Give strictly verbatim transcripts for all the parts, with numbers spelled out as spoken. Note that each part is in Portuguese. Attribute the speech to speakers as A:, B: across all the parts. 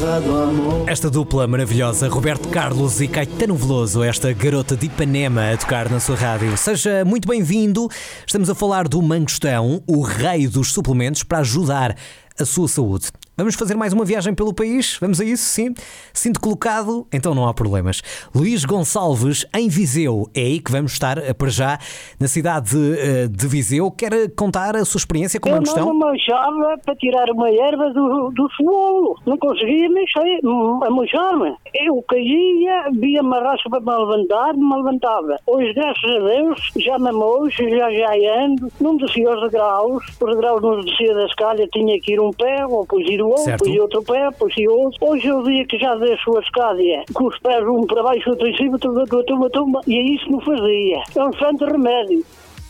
A: Esta dupla maravilhosa, Roberto Carlos e Caetano Veloso, esta garota de Ipanema a tocar na sua rádio. Seja muito bem-vindo. Estamos a falar do Mangostão, o rei dos suplementos para ajudar a sua saúde. Vamos fazer mais uma viagem pelo país? Vamos a isso, sim? Sinto colocado? Então não há problemas. Luís Gonçalves, em Viseu. É aí que vamos estar, para já, na cidade de, de Viseu. Quer contar a sua experiência com o Mangostão?
B: Eu não manchava para tirar uma erva do, do suolo. Não conseguia mexer, a manchar-me. Eu caía, via-me a raça para me levantar, me levantava. Hoje, graças a Deus, já me mocho, já já ando. Não descia os degraus. Os degraus não descia da escalha, tinha que ir um pé, ou depois ir o outro, depois ir outro pé, depois ir outro. Hoje é o dia que já deixo a escada com os pés um para baixo, outro em cima, tumba, tumba, tumba, tumba. E é isso que não fazia. É um santo remédio.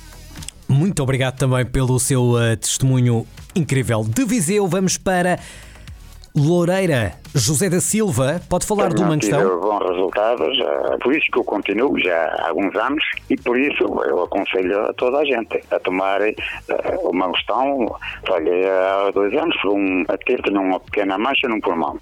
A: Muito obrigado também pelo seu uh, testemunho incrível. De Viseu vamos para Loureira. José da Silva, pode falar do Mangostão?
C: Tive bons resultados, por isso que eu continuo já há alguns anos e por isso eu aconselho a toda a gente a tomar uh, o Mangostão. Olha, há dois anos foi um, a ter uma pequena mancha num pulmão.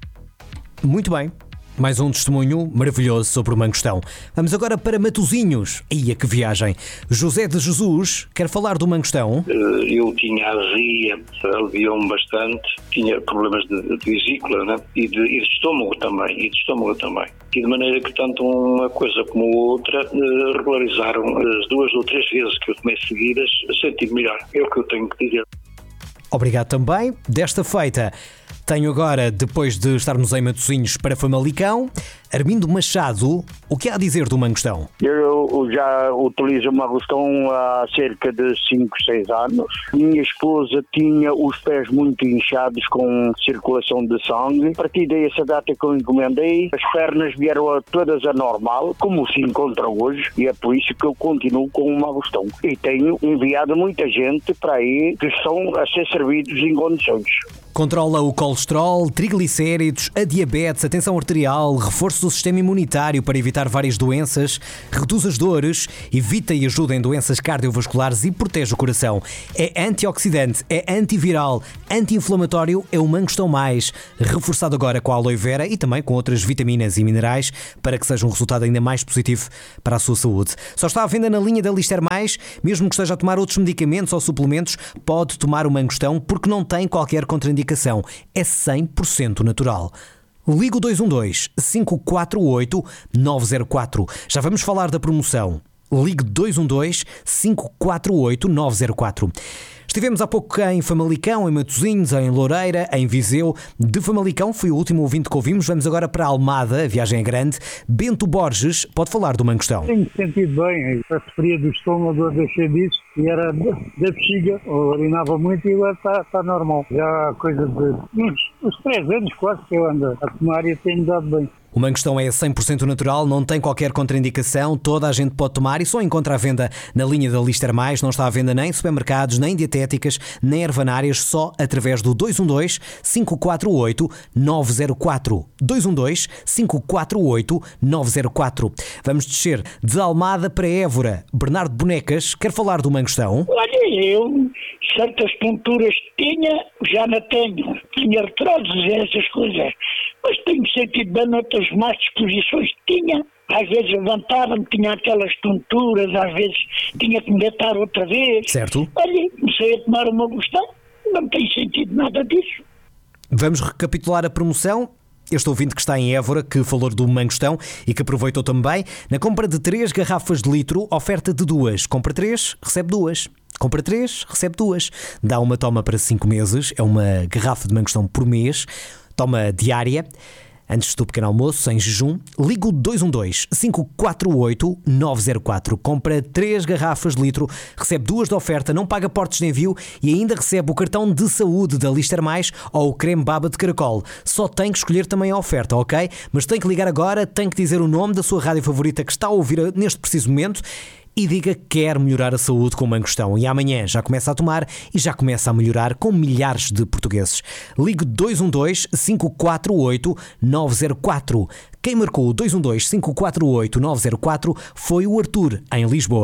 A: Muito bem. Mais um testemunho maravilhoso sobre o Mangostão. Vamos agora para Matosinhos. Ia que viagem. José de Jesus quer falar do Mangostão?
D: Eu tinha azia, aliviou-me bastante, tinha problemas de, de vesícula, né? e, de, e de estômago também, e de estômago também. E de maneira que tanto uma coisa como a outra eh, regularizaram as duas ou três vezes que eu tomei seguidas, senti-me melhor. É o que eu tenho que dizer.
A: Obrigado também. Desta feita, tenho agora, depois de estarmos em Matosinhos, para Famalicão, Armindo Machado. O que há a dizer do Mangostão?
E: Eu já utilizo o Mangostão há cerca de cinco, seis anos. Minha esposa tinha os pés muito inchados com circulação de sangue. A partir dessa data que eu encomendei, as pernas vieram a todas a normal, como se encontra hoje, e é por isso que eu continuo com o Mangostão. E tenho enviado muita gente para aí que estão a ser servidos em condições.
A: Controla o colesterol, triglicéridos, a diabetes, a tensão arterial, reforço do sistema imunitário para evitar várias doenças, reduz as dores, evita e ajuda em doenças cardiovasculares e protege o coração. É antioxidante, é antiviral, anti-inflamatório, é o Mangostão Mais, reforçado agora com a aloe vera e também com outras vitaminas e minerais para que seja um resultado ainda mais positivo para a sua saúde. Só está à venda na linha da Lister Mais, mesmo que esteja a tomar outros medicamentos ou suplementos, pode tomar o Mangostão porque não tem qualquer contraindicação. É cem por cento natural. Liga o dois um dois, cinco quatro oito, nove zero quatro. Já vamos falar da promoção. Ligue dois um dois, cinco quatro oito, nove zero quatro. Estivemos há pouco em Famalicão, em Matosinhos, em Loureira, em Viseu. De Famalicão foi o último ouvinte que ouvimos. Vamos agora para Almada, a viagem é grande. Bento Borges, pode falar do Mangostão?
F: Tenho sentido bem, a sofria do estômago, deixei disso, e era da bexiga, urinava muito e agora está, está normal. Já há coisa de uns, uns três anos quase que eu ando a tomar e tenho dado bem.
A: O Mangostão é cem por cento natural, não tem qualquer contraindicação, toda a gente pode tomar e só encontra à venda na linha da Lister Mais, não está à venda nem em supermercados, nem dietéticas, nem ervanárias, só através do dois um dois, cinco quatro oito, nove zero quatro. dois um dois, cinco quatro oito, nove zero quatro. Vamos descer de Almada para Évora. Bernardo Bonecas quer falar do Mangostão?
B: Olha, eu certas tonturas tinha, já não tenho. Tinha artroses e essas coisas. Mas tenho sentido bem noutras más disposições que tinha. Às vezes levantava-me, tinha aquelas tonturas, às vezes tinha que me deitar outra vez.
A: Certo.
B: Olha, comecei a tomar o Mangostão, não tem sentido nada disso.
A: Vamos recapitular a promoção. Este ouvinte que está em Évora, que falou do Mangostão e que aproveitou também, na compra de três garrafas de litro, oferta de duas. Compra três, recebe duas. Compra três, recebe duas. Dá uma toma para cinco meses, é uma garrafa de Mangostão por mês. Toma diária, antes do pequeno almoço, sem jejum. Liga o dois um dois, cinco quatro oito, nove zero quatro. Compra três garrafas de litro, recebe duas de oferta, não paga portos de envio e ainda recebe o cartão de saúde da Lister Mais ou o creme baba de caracol. Só tem que escolher também a oferta, ok? Mas tem que ligar agora, tem que dizer o nome da sua rádio favorita que está a ouvir neste preciso momento e diga que quer melhorar a saúde com o Mangostão. E amanhã já começa a tomar e já começa a melhorar com milhares de portugueses. Ligue dois um dois, cinco quatro oito, nove zero quatro. Quem marcou o dois um dois, cinco quatro oito, nove zero quatro foi o Arthur, em Lisboa.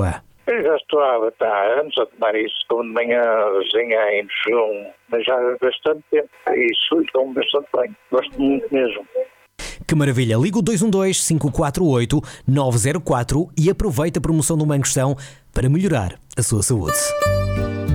G: Eu já estou há, há anos a tomar isso, como de manhãzinha em jejum, mas já há bastante tempo. Isso estou bastante bem. Gosto muito mesmo.
A: Que maravilha! Liga o dois um dois, cinco quatro oito, nove zero quatro e aproveita a promoção do Mangostão para melhorar a sua saúde.